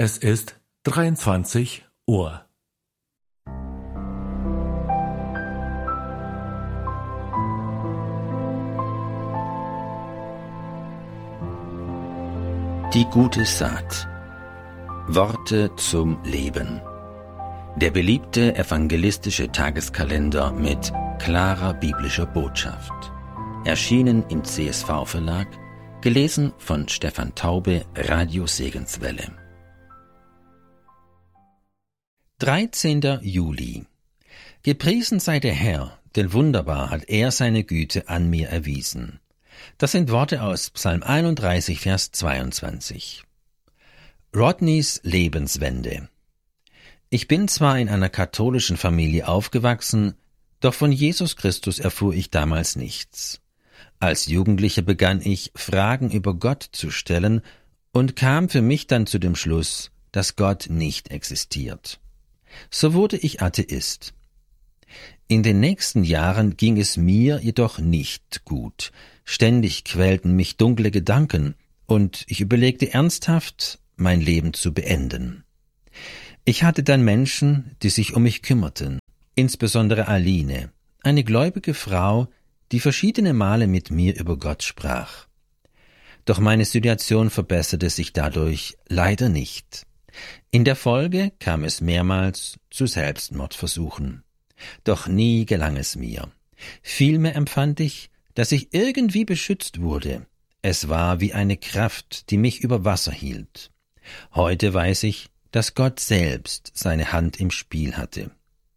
Es ist 23 Uhr. Die gute Saat. Worte zum Leben. Der beliebte evangelistische Tageskalender mit klarer biblischer Botschaft. Erschienen im CSV-Verlag, gelesen von Stefan Taube, Radio Segenswelle. 13. Juli. Gepriesen sei der Herr, denn wunderbar hat er seine Güte an mir erwiesen. Das sind Worte aus Psalm 31, Vers 22. Rodneys Lebenswende. Ich bin zwar in einer katholischen Familie aufgewachsen, doch von Jesus Christus erfuhr ich damals nichts. Als Jugendlicher begann ich, Fragen über Gott zu stellen und kam für mich dann zu dem Schluss, dass Gott nicht existiert. So wurde ich Atheist. In den nächsten Jahren ging es mir jedoch nicht gut. Ständig quälten mich dunkle Gedanken und ich überlegte ernsthaft, mein Leben zu beenden. Ich hatte dann Menschen, die sich um mich kümmerten, insbesondere Aline, eine gläubige Frau, die verschiedene Male mit mir über Gott sprach. Doch meine Situation verbesserte sich dadurch leider nicht. In der Folge kam es mehrmals zu Selbstmordversuchen. Doch nie gelang es mir. Vielmehr empfand ich, dass ich irgendwie beschützt wurde. Es war wie eine Kraft, die mich über Wasser hielt. Heute weiß ich, dass Gott selbst seine Hand im Spiel hatte.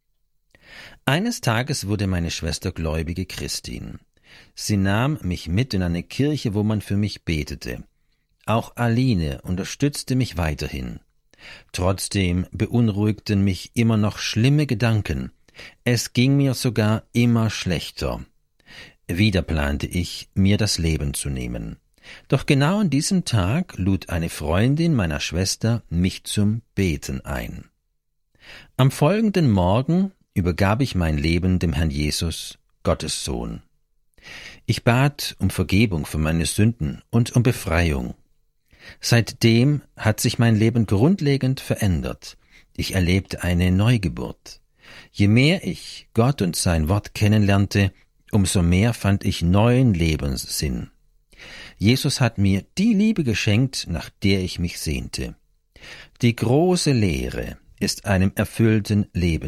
Eines Tages wurde meine Schwester gläubige Christin. Sie nahm mich mit in eine Kirche, wo man für mich betete. Auch Aline unterstützte mich weiterhin. Trotzdem beunruhigten mich immer noch schlimme Gedanken. Es ging mir sogar immer schlechter. Wieder plante ich, mir das Leben zu nehmen. Doch genau an diesem Tag lud eine Freundin meiner Schwester mich zum Beten ein. Am folgenden Morgen übergab ich mein Leben dem Herrn Jesus, Gottes Sohn. Ich bat um Vergebung für meine Sünden und um Befreiung. Seitdem hat sich mein Leben grundlegend verändert. Ich erlebte eine Neugeburt. Je mehr ich Gott und sein Wort kennenlernte, umso mehr fand ich neuen Lebenssinn. Jesus hat mir die Liebe geschenkt, nach der ich mich sehnte. Die große Lehre ist einem erfüllten Leben